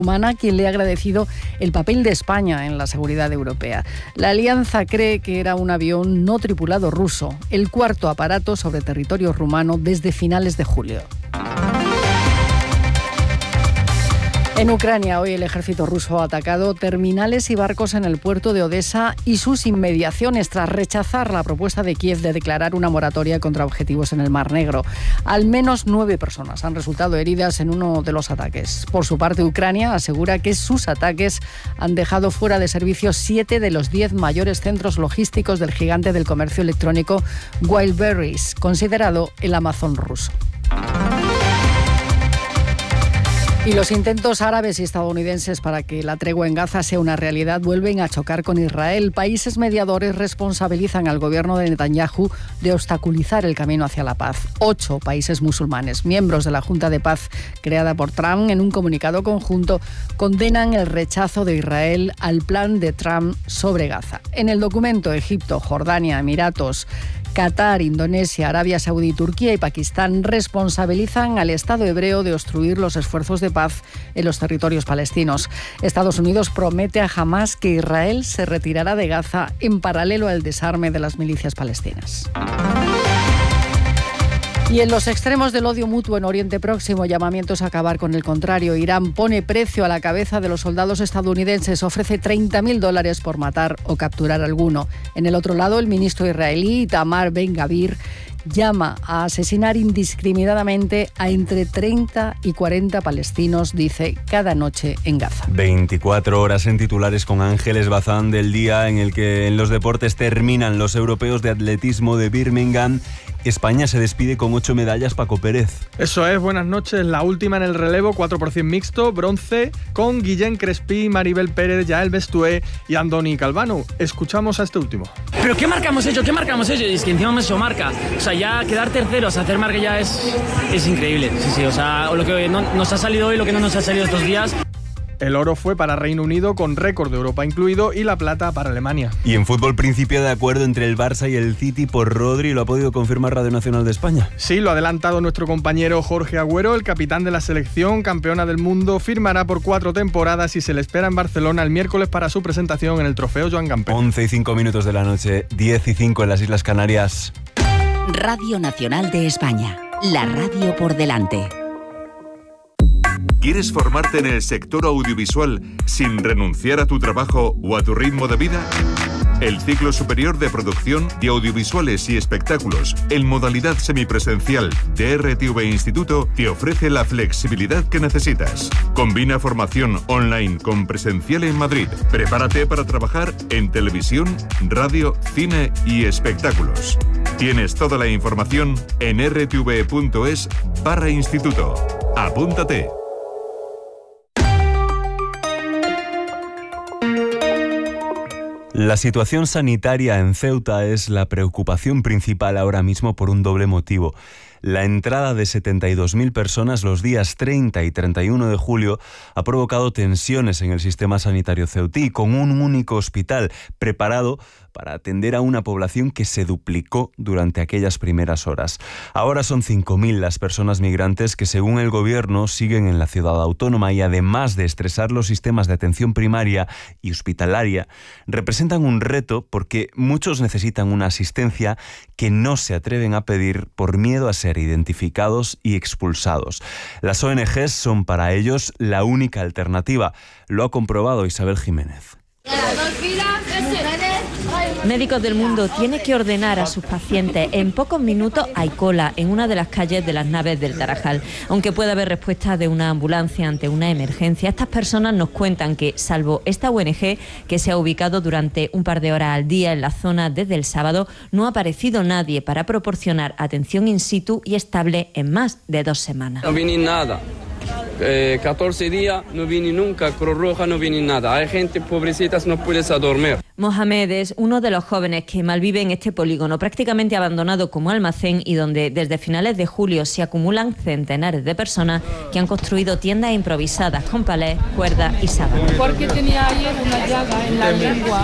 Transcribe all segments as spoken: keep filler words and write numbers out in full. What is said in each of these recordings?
Humana, quien le ha agradecido el papel de España en la seguridad europea. La alianza cree que era un avión no tripulado ruso, el cuarto aparato sobre territorio rumano desde finales de julio. En Ucrania, hoy el ejército ruso ha atacado terminales y barcos en el puerto de Odesa y sus inmediaciones tras rechazar la propuesta de Kiev de declarar una moratoria contra objetivos en el Mar Negro. Al menos nueve personas han resultado heridas en uno de los ataques. Por su parte, Ucrania asegura que sus ataques han dejado fuera de servicio siete de los diez mayores centros logísticos del gigante del comercio electrónico Wildberries, considerado el Amazon ruso. Y los intentos árabes y estadounidenses para que la tregua en Gaza sea una realidad vuelven a chocar con Israel. Países mediadores responsabilizan al gobierno de Netanyahu de obstaculizar el camino hacia la paz. Ocho países musulmanes, miembros de la Junta de Paz creada por Trump, en un comunicado conjunto condenan el rechazo de Israel al plan de Trump sobre Gaza. En el documento, Egipto, Jordania, Emiratos, Qatar, Indonesia, Arabia Saudí, Turquía y Pakistán responsabilizan al Estado hebreo de obstruir los esfuerzos de paz en los territorios palestinos. Estados Unidos promete a Hamás que Israel se retirará de Gaza en paralelo al desarme de las milicias palestinas. Y en los extremos del odio mutuo en Oriente Próximo, llamamientos a acabar con el contrario. Irán pone precio a la cabeza de los soldados estadounidenses, ofrece treinta mil dólares por matar o capturar a alguno. En el otro lado, el ministro israelí Itamar Ben-Gavir llama a asesinar indiscriminadamente a entre treinta y cuarenta palestinos, dice, cada noche en Gaza. veinticuatro horas en titulares con Ángeles Bazán del día en el que en los deportes terminan los europeos de atletismo de Birmingham. España se despide con ocho medallas, Paco Pérez. Eso es, buenas noches. La última en el relevo, cuatro por cien mixto, bronce, con Guillén Crespí, Maribel Pérez, Yael Bestué y Andoni Calvano. Escuchamos a este último. ¿Pero qué marca hemos hecho? ¿Qué marca hemos hecho? Y es que encima hemos hecho marca. O sea, ya quedar terceros, hacer marca ya es, es increíble. Sí, sí, o sea, lo que no, nos ha salido hoy, lo que no nos ha salido estos días. El oro fue para Reino Unido con récord de Europa incluido y la plata para Alemania. Y en fútbol, principio de acuerdo entre el Barça y el City por Rodri, ¿lo ha podido confirmar Radio Nacional de España? Sí, lo ha adelantado nuestro compañero Jorge Agüero, el capitán de la selección, campeona del mundo, firmará por cuatro temporadas y se le espera en Barcelona el miércoles para su presentación en el Trofeo Joan Gamper. once y cinco minutos de la noche, diez y cinco en las Islas Canarias. Radio Nacional de España, la radio por delante. ¿Quieres formarte en el sector audiovisual sin renunciar a tu trabajo o a tu ritmo de vida? El ciclo superior de producción de audiovisuales y espectáculos en modalidad semipresencial de R T V Instituto te ofrece la flexibilidad que necesitas. Combina formación online con presencial en Madrid. Prepárate para trabajar en televisión, radio, cine y espectáculos. Tienes toda la información en r t v punto es barra instituto. Apúntate. La situación sanitaria en Ceuta es la preocupación principal ahora mismo por un doble motivo. La entrada de setenta y dos mil personas los días treinta y treinta y uno de julio ha provocado tensiones en el sistema sanitario ceutí, con un único hospital preparado para atender a una población que se duplicó durante aquellas primeras horas. Ahora son cinco mil las personas migrantes que, según el gobierno, siguen en la ciudad autónoma y, además de estresar los sistemas de atención primaria y hospitalaria, representan un reto porque muchos necesitan una asistencia que no se atreven a pedir por miedo a ser identificados y expulsados. Las O N Ges son para ellos la única alternativa. Lo ha comprobado Isabel Jiménez. Médicos del Mundo tiene que ordenar a sus pacientes. En pocos minutos hay cola en una de las calles de las Naves del Tarajal. Aunque puede haber respuesta de una ambulancia ante una emergencia, estas personas nos cuentan que, salvo esta O N Ge, que se ha ubicado durante un par de horas al día en la zona desde el sábado, no ha aparecido nadie para proporcionar atención in situ y estable en más de dos semanas. No viene nada. Eh, catorce días no viene nunca, Cruz Roja no viene nada. Hay gente pobrecitas, no puedes dormir. Mohamed es uno de los jóvenes que malvive en este polígono prácticamente abandonado como almacén y donde desde finales de julio se acumulan centenares de personas que han construido tiendas improvisadas con palés, cuerdas y sábanas. Porque tenía ayer una llaga en la lengua.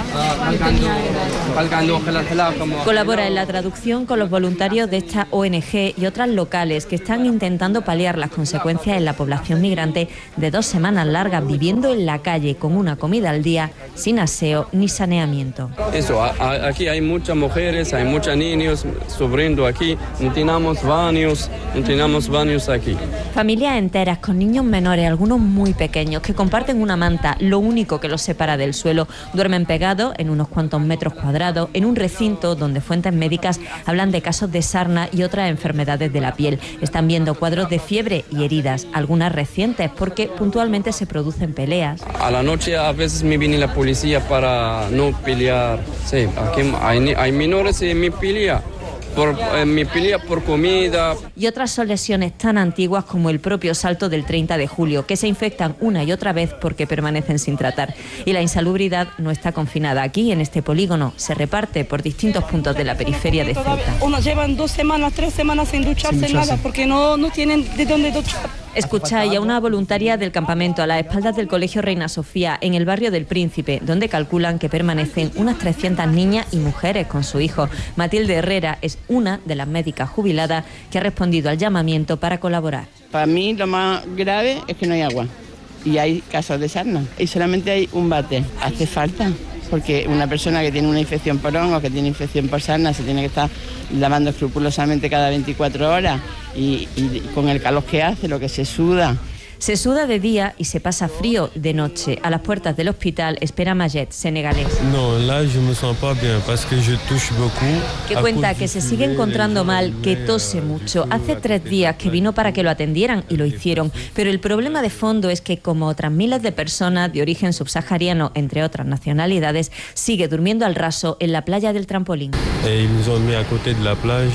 Colabora en la traducción con los voluntarios de esta O N G y otras locales que están intentando paliar las consecuencias en la población migrante de dos semanas largas viviendo en la calle con una comida al día, sin aseo ni saneamiento. Eso, a, a, aquí hay muchas mujeres, hay muchos niños sufriendo aquí, no tenemos baños, no tenemos baños aquí. Familias enteras con niños menores, algunos muy pequeños, que comparten una manta, lo único que los separa del suelo. Duermen pegados en unos cuantos metros cuadrados, en un recinto donde fuentes médicas hablan de casos de sarna y otras enfermedades de la piel. Están viendo cuadros de fiebre y heridas, algunas recientes, porque puntualmente se producen peleas. A la noche a veces me viene la policía para no pelear. Sí, aquí hay, hay menores y me pelea. Por, eh, me pelea por comida. Y otras son lesiones tan antiguas como el propio salto del treinta de julio, que se infectan una y otra vez porque permanecen sin tratar. Y la insalubridad no está confinada aquí, en este polígono. Se reparte por distintos puntos de la periferia de Ceuta. Unos llevan dos semanas, tres semanas sin ducharse, sin nada, porque no, no tienen de dónde duchar. Escucháis a una voluntaria del campamento a las espaldas del Colegio Reina Sofía, en el barrio del Príncipe, donde calculan que permanecen unas trescientas niñas y mujeres con su hijo. Matilde Herrera es una de las médicas jubiladas que ha respondido al llamamiento para colaborar. Para mí lo más grave es que no hay agua y hay casos de sarna y solamente hay un bate. Hace falta, porque una persona que tiene una infección por hongo, que tiene infección por sarna, se tiene que estar lavando escrupulosamente cada veinticuatro horas y, y con el calor que hace, lo que se suda. Se suda de día y se pasa frío de noche. A las puertas del hospital espera Majet, senegalés. No, là je me sens pas bien parce que je touche beaucoup. Que cuenta que se sigue encontrando mal, que tose mucho. Hace tres días que vino para que lo atendieran y lo hicieron. Pero el problema de fondo es que, como otras miles de personas de origen subsahariano, entre otras nacionalidades, sigue durmiendo al raso en la playa del Trampolín. Et ils nous ont mis à côté de la plage.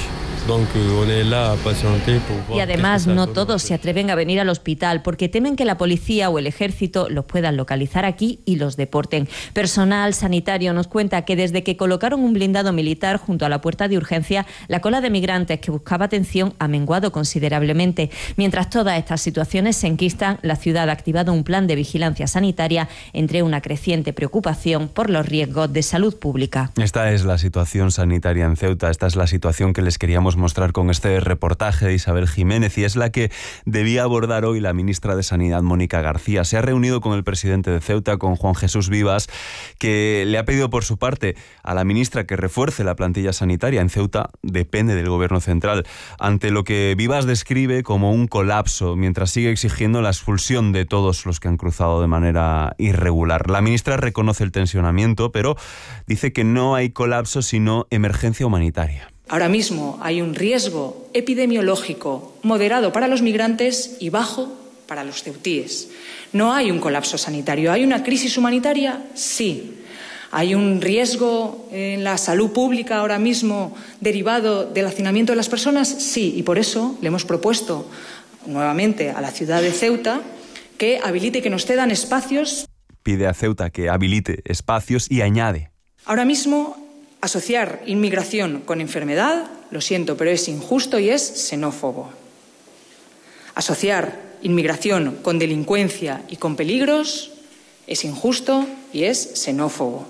Y además no todos se atreven a venir al hospital porque temen que la policía o el ejército los puedan localizar aquí y los deporten. Personal sanitario nos cuenta que desde que colocaron un blindado militar junto a la puerta de urgencia, la cola de migrantes que buscaba atención ha menguado considerablemente. Mientras todas estas situaciones se enquistan, la ciudad ha activado un plan de vigilancia sanitaria entre una creciente preocupación por los riesgos de salud pública. Esta es la situación sanitaria en Ceuta, esta es la situación que les queríamos mostrar con este reportaje de Isabel Jiménez y es la que debía abordar hoy la ministra de Sanidad, Mónica García. Se ha reunido con el presidente de Ceuta, con Juan Jesús Vivas, que le ha pedido por su parte a la ministra que refuerce la plantilla sanitaria. En Ceuta depende del gobierno central, ante lo que Vivas describe como un colapso, mientras sigue exigiendo la expulsión de todos los que han cruzado de manera irregular. La ministra reconoce el tensionamiento, pero dice que no hay colapso sino emergencia humanitaria. Ahora mismo hay un riesgo epidemiológico moderado para los migrantes y bajo para los ceutíes. No hay un colapso sanitario. ¿Hay una crisis humanitaria? Sí. ¿Hay un riesgo en la salud pública ahora mismo derivado del hacinamiento de las personas? Sí. Y por eso le hemos propuesto nuevamente a la ciudad de Ceuta que habilite, que nos cedan espacios. Pide a Ceuta que habilite espacios y añade. Ahora mismo, asociar inmigración con enfermedad, lo siento, pero es injusto y es xenófobo. Asociar inmigración con delincuencia y con peligros es injusto y es xenófobo.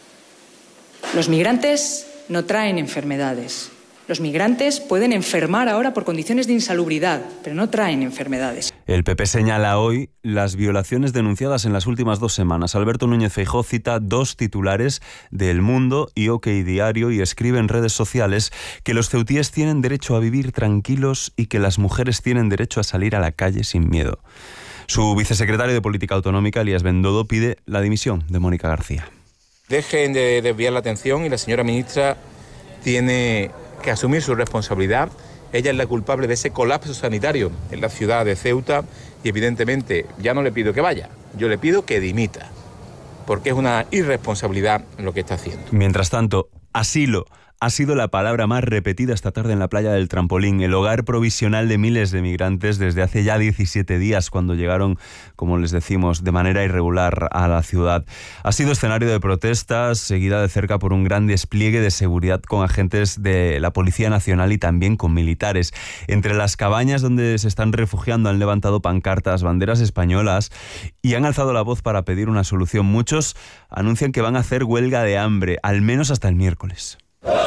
Los migrantes no traen enfermedades. Los migrantes pueden enfermar ahora por condiciones de insalubridad, pero no traen enfermedades. El P P señala hoy las violaciones denunciadas en las últimas dos semanas. Alberto Núñez Feijóo cita dos titulares de El Mundo y OK Diario y escribe en redes sociales que los ceutíes tienen derecho a vivir tranquilos y que las mujeres tienen derecho a salir a la calle sin miedo. Su vicesecretario de Política Autonómica, Elías Bendodo, pide la dimisión de Mónica García. Dejen de desviar la atención y la señora ministra tiene que asumir su responsabilidad. Ella es la culpable de ese colapso sanitario en la ciudad de Ceuta y evidentemente ya no le pido que vaya, yo le pido que dimita, porque es una irresponsabilidad lo que está haciendo. Mientras tanto, asilo ha sido la palabra más repetida esta tarde en la playa del Trampolín, el hogar provisional de miles de migrantes desde hace ya diecisiete días, cuando llegaron, como les decimos, de manera irregular a la ciudad. Ha sido escenario de protestas, seguida de cerca por un gran despliegue de seguridad con agentes de la Policía Nacional y también con militares. Entre las cabañas donde se están refugiando han levantado pancartas, banderas españolas y han alzado la voz para pedir una solución. Muchos anuncian que van a hacer huelga de hambre, al menos hasta el miércoles.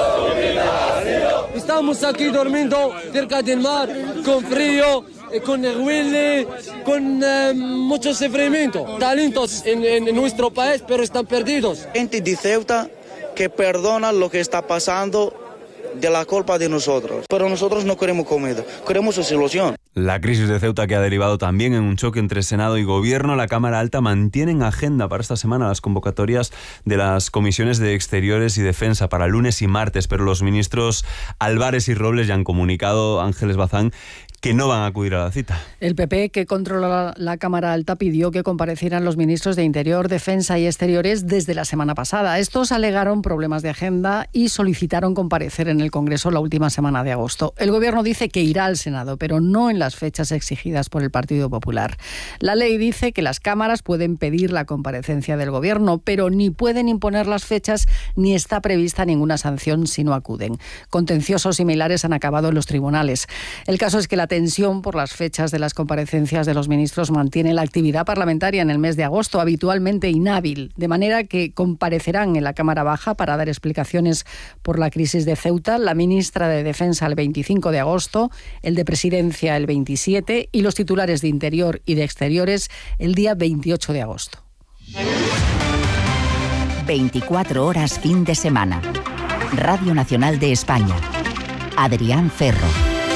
Estamos aquí durmiendo cerca del mar, con frío, con huele, con eh, mucho sufrimiento. Talentos en, en nuestro país, pero están perdidos. Gente de Ceuta que perdona lo que está pasando de la culpa de nosotros. Pero nosotros no queremos comida, queremos su solución. La crisis de Ceuta, que ha derivado también en un choque entre Senado y Gobierno. La Cámara Alta mantiene en agenda para esta semana las convocatorias de las comisiones de Exteriores y Defensa para lunes y martes, pero los ministros Álvarez y Robles ya han comunicado, Ángeles Bazán, que no van a acudir a la cita. El P P, que controla la Cámara Alta, pidió que comparecieran los ministros de Interior, Defensa y Exteriores desde la semana pasada. Estos alegaron problemas de agenda y solicitaron comparecer en el Congreso la última semana de agosto. El Gobierno dice que irá al Senado, pero no en las fechas exigidas por el Partido Popular. La ley dice que las cámaras pueden pedir la comparecencia del Gobierno, pero ni pueden imponer las fechas ni está prevista ninguna sanción si no acuden. Contenciosos similares han acabado en los tribunales. El caso es que la tensión por las fechas de las comparecencias de los ministros mantiene la actividad parlamentaria en el mes de agosto, habitualmente inhábil, de manera que comparecerán en la Cámara Baja para dar explicaciones por la crisis de Ceuta la ministra de Defensa el veinticinco de agosto, el de Presidencia el veintisiete y los titulares de Interior y de Exteriores el día veintiocho de agosto. veinticuatro horas fin de semana. Radio Nacional de España. Adrián Ferro.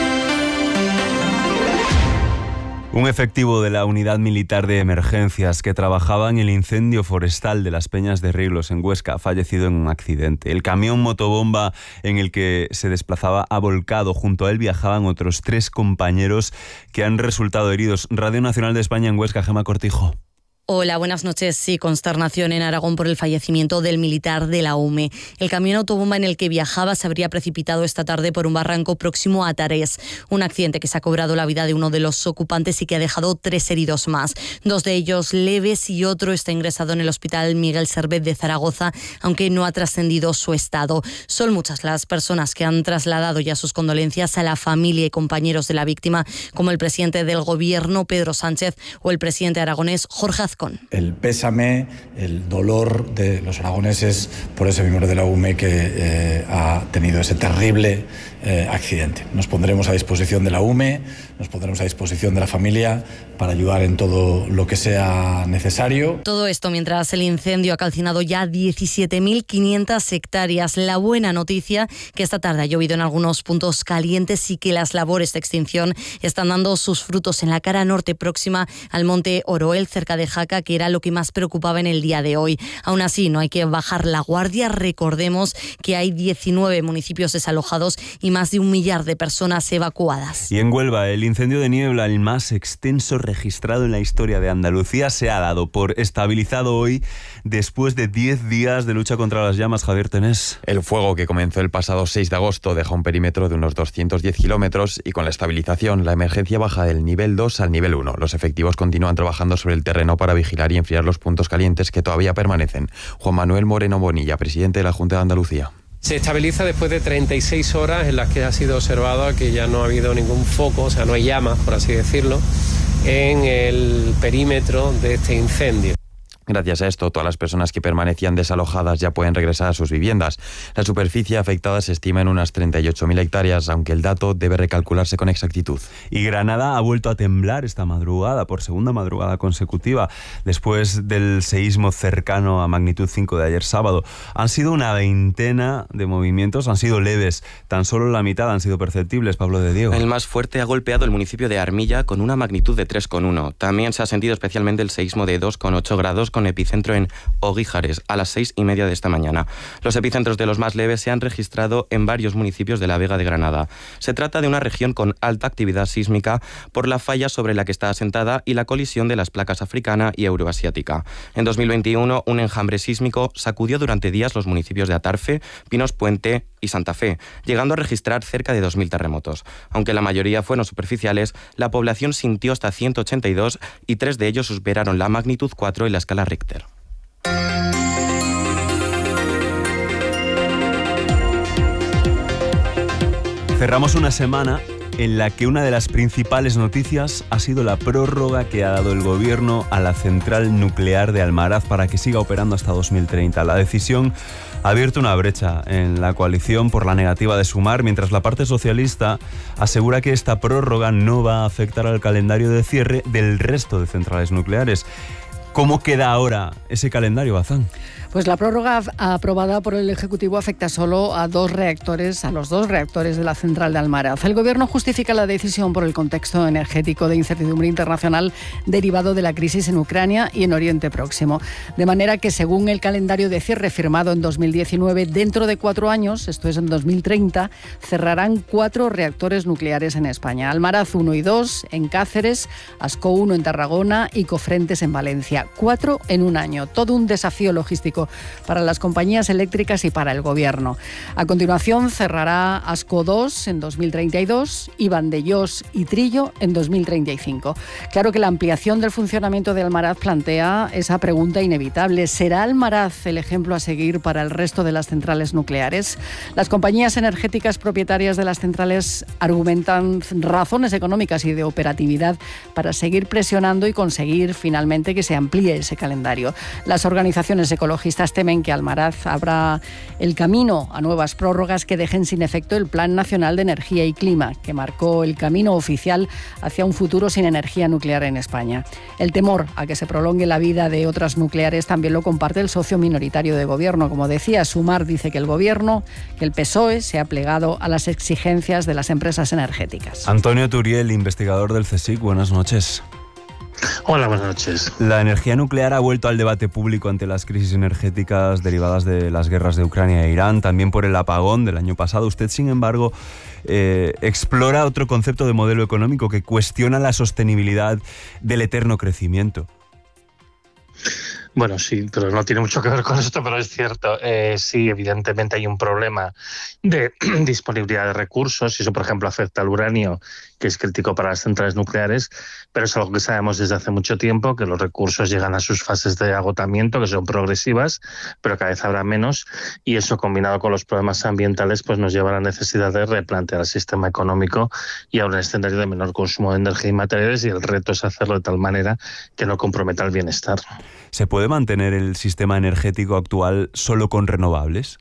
Un efectivo de la Unidad Militar de Emergencias que trabajaba en el incendio forestal de las Peñas de Riglos en Huesca ha fallecido en un accidente. El camión motobomba en el que se desplazaba ha volcado. Junto a él viajaban otros tres compañeros que han resultado heridos. Radio Nacional de España en Huesca, Gemma Cortijo. Hola, buenas noches. Sí, consternación en Aragón por el fallecimiento del militar de la U M E. El camión autobomba en el que viajaba se habría precipitado esta tarde por un barranco próximo a Tarés. Un accidente que se ha cobrado la vida de uno de los ocupantes y que ha dejado tres heridos más. Dos de ellos leves y otro está ingresado en el Hospital Miguel Servet de Zaragoza, aunque no ha trascendido su estado. Son muchas las personas que han trasladado ya sus condolencias a la familia y compañeros de la víctima, como el presidente del Gobierno, Pedro Sánchez, o el presidente aragonés, Jorge Azcón. El pésame, el dolor de los aragoneses por ese miembro de la U M E que eh, ha tenido ese terrible eh, accidente. Nos pondremos a disposición de la U M E, nos pondremos a disposición de la familia para ayudar en todo lo que sea necesario. Todo esto mientras el incendio ha calcinado ya diecisiete mil quinientas hectáreas. La buena noticia, que esta tarde ha llovido en algunos puntos calientes y que las labores de extinción están dando sus frutos en la cara norte próxima al monte Oroel, cerca de Jaca, que era lo que más preocupaba en el día de hoy. Aún así, no hay que bajar la guardia. Recordemos que hay diecinueve municipios desalojados y más de un millar de personas evacuadas. Y en Huelva, el incendio de niebla, el más extenso registrado en la historia de Andalucía, se ha dado por estabilizado hoy después de diez días de lucha contra las llamas. Javier Tenés. El fuego, que comenzó el pasado seis de agosto, deja un perímetro de unos doscientos diez kilómetros y con la estabilización, la emergencia baja del nivel dos al nivel uno. Los efectivos continúan trabajando sobre el terreno para vigilar y enfriar los puntos calientes que todavía permanecen. Juan Manuel Moreno Bonilla, presidente de la Junta de Andalucía. Se estabiliza después de treinta y seis horas en las que ha sido observado que ya no ha habido ningún foco, o sea, no hay llamas, por así decirlo, en el perímetro de este incendio. Gracias a esto, todas las personas que permanecían desalojadas ya pueden regresar a sus viviendas. La superficie afectada se estima en unas treinta y ocho mil hectáreas, aunque el dato debe recalcularse con exactitud. Y Granada ha vuelto a temblar esta madrugada, por segunda madrugada consecutiva, después del seísmo cercano a magnitud cinco de ayer sábado. Han sido una veintena de movimientos, han sido leves, tan solo la mitad han sido perceptibles. Pablo de Diego. El más fuerte ha golpeado el municipio de Armilla con una magnitud de tres coma uno. También se ha sentido especialmente el seísmo de dos coma ocho grados con epicentro en Oguíjares a las seis y media de esta mañana. Los epicentros de los más leves se han registrado en varios municipios de la Vega de Granada. Se trata de una región con alta actividad sísmica por la falla sobre la que está asentada y la colisión de las placas africana y euroasiática. En dos mil veintiuno, un enjambre sísmico sacudió durante días los municipios de Atarfe, Pinos Puente y Santa Fe, llegando a registrar cerca de dos mil terremotos. Aunque la mayoría fueron superficiales, la población sintió hasta ciento ochenta y dos y tres de ellos superaron la magnitud cuatro en la escala Richter. Cerramos una semana en la que una de las principales noticias ha sido la prórroga que ha dado el Gobierno a la central nuclear de Almaraz para que siga operando hasta dos mil treinta. La decisión ha abierto una brecha en la coalición por la negativa de sumar, mientras la parte socialista asegura que esta prórroga no va a afectar al calendario de cierre del resto de centrales nucleares. ¿Cómo queda ahora ese calendario, Bazán? Pues la prórroga aprobada por el Ejecutivo afecta solo a dos reactores, a los dos reactores de la central de Almaraz. El Gobierno justifica la decisión por el contexto energético de incertidumbre internacional derivado de la crisis en Ucrania y en Oriente Próximo. De manera que, según el calendario de cierre firmado en dos mil diecinueve, dentro de cuatro años, esto es en dos mil treinta, cerrarán cuatro reactores nucleares en España. Almaraz uno y dos en Cáceres, Ascó uno en Tarragona y Cofrentes en Valencia. Cuatro en un año. Todo un desafío logístico para las compañías eléctricas y para el Gobierno. A continuación cerrará Ascó dos en dos mil treinta y dos y Vandellós y Trillo en dos mil treinta y cinco. Claro que la ampliación del funcionamiento de Almaraz plantea esa pregunta inevitable. ¿Será Almaraz el ejemplo a seguir para el resto de las centrales nucleares? Las compañías energéticas propietarias de las centrales argumentan razones económicas y de operatividad para seguir presionando y conseguir finalmente que se amplíe ese calendario. Las organizaciones ecologistas temen que Almaraz abra el camino a nuevas prórrogas que dejen sin efecto el Plan Nacional de Energía y Clima, que marcó el camino oficial hacia un futuro sin energía nuclear en España. El temor a que se prolongue la vida de otras nucleares también lo comparte el socio minoritario de Gobierno. Como decía, Sumar dice que el Gobierno, que el P S O E, se ha plegado a las exigencias de las empresas energéticas. Antonio Turiel, investigador del CSIC, buenas noches. Hola, buenas noches. La energía nuclear ha vuelto al debate público ante las crisis energéticas derivadas de las guerras de Ucrania e Irán, también por el apagón del año pasado. Usted, sin embargo, eh, explora otro concepto de modelo económico que cuestiona la sostenibilidad del eterno crecimiento. Bueno, sí, pero no tiene mucho que ver con esto, pero es cierto. Eh, sí, evidentemente hay un problema de disponibilidad de recursos, y eso, por ejemplo, afecta al uranio, que es crítico para las centrales nucleares, pero es algo que sabemos desde hace mucho tiempo, que los recursos llegan a sus fases de agotamiento, que son progresivas, pero cada vez habrá menos, y eso, combinado con los problemas ambientales, pues nos lleva a la necesidad de replantear el sistema económico y a un escenario de menor consumo de energía y materiales, y el reto es hacerlo de tal manera que no comprometa el bienestar. ¿Se puede mantener el sistema energético actual solo con renovables?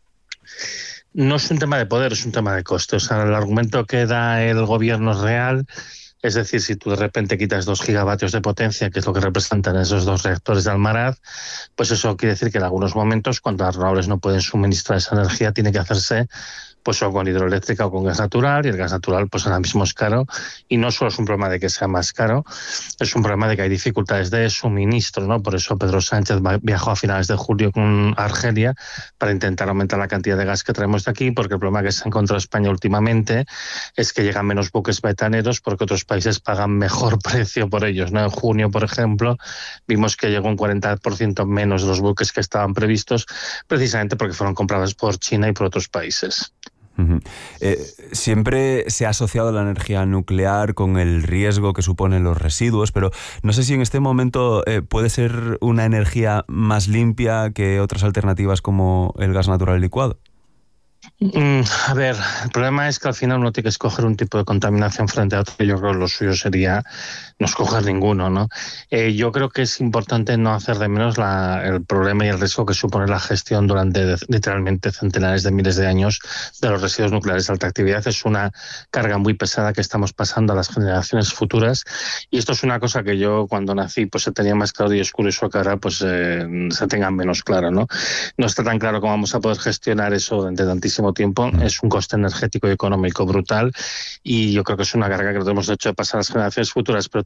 No es un tema de poder, es un tema de coste. O sea, el argumento que da el Gobierno es real. Es decir, si tú de repente quitas dos gigavatios de potencia, que es lo que representan esos dos reactores de Almaraz, pues eso quiere decir que en algunos momentos, cuando las renovables no pueden suministrar esa energía, tiene que hacerse pues o con hidroeléctrica o con gas natural, y el gas natural pues ahora mismo es caro, y no solo es un problema de que sea más caro, es un problema de que hay dificultades de suministro, ¿no? Por eso Pedro Sánchez viajó a finales de julio con Argelia para intentar aumentar la cantidad de gas que traemos de aquí, porque el problema que se ha encontrado España últimamente es que llegan menos buques betaneros porque otros países pagan mejor precio por ellos, ¿no? En junio, por ejemplo, vimos que llegó un cuarenta por ciento menos de los buques que estaban previstos, precisamente porque fueron comprados por China y por otros países. Uh-huh. Eh, siempre se ha asociado la energía nuclear con el riesgo que suponen los residuos, pero no sé si en este momento eh, puede ser una energía más limpia que otras alternativas como el gas natural licuado. Mm, a ver, el problema es que al final uno tiene que escoger un tipo de contaminación frente a otro. Yo creo que lo suyo sería no escoger ninguno, ¿no? Eh, yo creo que es importante no hacer de menos la, el problema y el riesgo que supone la gestión durante de, literalmente centenares de miles de años de los residuos nucleares de alta actividad. Es una carga muy pesada que estamos pasando a las generaciones futuras, y esto es una cosa que yo cuando nací pues se tenía más claro y oscuro, y eso que ahora pues eh, se tenga menos claro, ¿no? No está tan claro cómo vamos a poder gestionar eso durante tantísimo tiempo. Es un coste energético y económico brutal, y yo creo que es una carga que lo tenemos hecho de pasar a las generaciones futuras, pero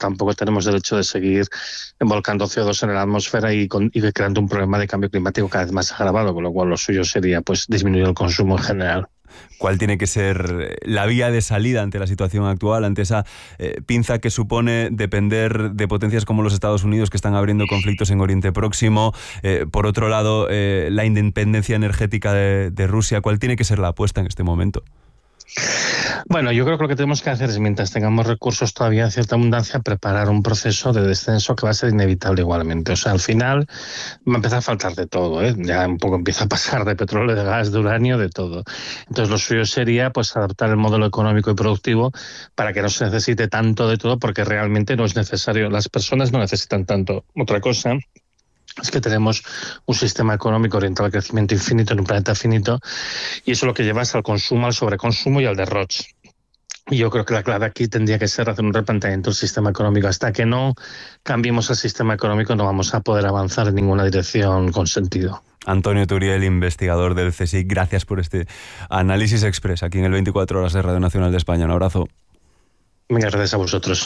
tampoco tenemos derecho de seguir embolcando C O dos en la atmósfera y, con, y creando un problema de cambio climático cada vez más agravado, con lo cual lo suyo sería pues disminuir el consumo en general. ¿Cuál tiene que ser la vía de salida ante la situación actual, ante esa eh, pinza que supone depender de potencias como los Estados Unidos, que están abriendo conflictos en Oriente Próximo? Eh, por otro lado, eh, la independencia energética de, de Rusia. ¿Cuál tiene que ser la apuesta en este momento? Bueno, yo creo que lo que tenemos que hacer es, mientras tengamos recursos todavía en cierta abundancia, preparar un proceso de descenso que va a ser inevitable igualmente. O sea, al final va a empezar a faltar de todo, ¿eh? Ya un poco empieza a pasar de petróleo, de gas, de uranio, de todo. Entonces lo suyo sería pues adaptar el modelo económico y productivo para que no se necesite tanto de todo, porque realmente no es necesario. Las personas no necesitan tanto. Otra cosa es que tenemos un sistema económico orientado al crecimiento infinito en un planeta finito, y eso lo que lleva es al consumo, al sobreconsumo y al derroche. Y yo creo que la clave aquí tendría que ser hacer un replanteamiento del sistema económico. Hasta que no cambiemos el sistema económico no vamos a poder avanzar en ninguna dirección con sentido. Antonio Turiel, investigador del C S I C, gracias por este análisis express aquí en el veinticuatro horas de Radio Nacional de España. Un abrazo. Muchas gracias a vosotros.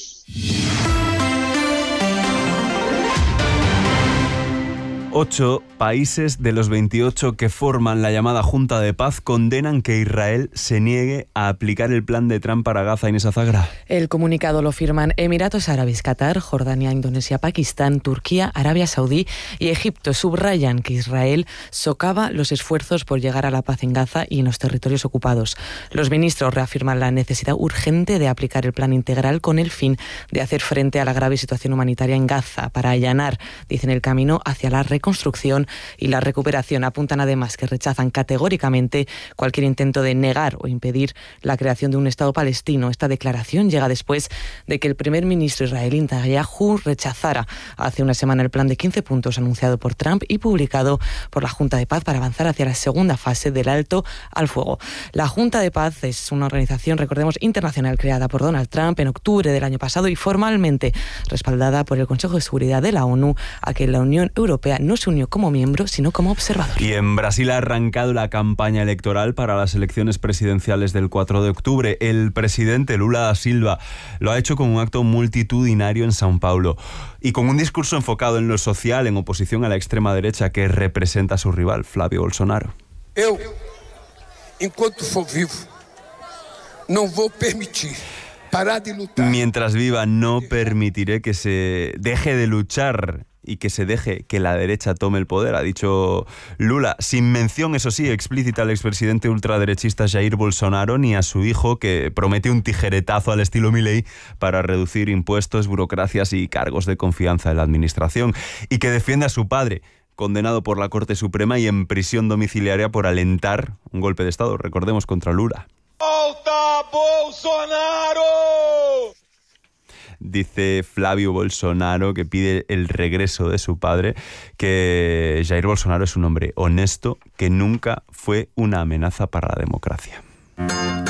Ocho países de los veintiocho que forman la llamada Junta de Paz condenan que Israel se niegue a aplicar el plan de Trump para Gaza. Inés Azagra. El comunicado lo firman Emiratos Árabes, Qatar, Jordania, Indonesia, Pakistán, Turquía, Arabia Saudí y Egipto. Subrayan que Israel socava los esfuerzos por llegar a la paz en Gaza y en los territorios ocupados. Los ministros reafirman la necesidad urgente de aplicar el plan integral con el fin de hacer frente a la grave situación humanitaria en Gaza, para allanar, dicen, el camino hacia la reconstrucción construcción y la recuperación. Apuntan además que rechazan categóricamente cualquier intento de negar o impedir la creación de un Estado palestino. Esta declaración llega después de que el primer ministro israelí Netanyahu rechazara hace una semana el plan de quince puntos anunciado por Trump y publicado por la Junta de Paz para avanzar hacia la segunda fase del alto al fuego. La Junta de Paz es una organización, recordemos, internacional creada por Donald Trump en octubre del año pasado y formalmente respaldada por el Consejo de Seguridad de la ONU, a que la Unión Europea no se unió como miembro, sino como observador. Y en Brasil ha arrancado la campaña electoral para las elecciones presidenciales del cuatro de octubre. El presidente Lula da Silva lo ha hecho con un acto multitudinario en São Paulo y con un discurso enfocado en lo social, en oposición a la extrema derecha que representa a su rival, Flávio Bolsonaro. Eu, enquanto for vivo, não vou permitir. Mientras viva, no permitiré que se deje de luchar y que se deje que la derecha tome el poder, ha dicho Lula, sin mención, eso sí, explícita al expresidente ultraderechista Jair Bolsonaro ni a su hijo, que promete un tijeretazo al estilo Milei para reducir impuestos, burocracias y cargos de confianza en la administración, y que defiende a su padre, condenado por la Corte Suprema y en prisión domiciliaria por alentar un golpe de Estado, recordemos, contra Lula. ¡Volta Bolsonaro! Dice Flávio Bolsonaro, que pide el regreso de su padre, que Jair Bolsonaro es un hombre honesto que nunca fue una amenaza para la democracia.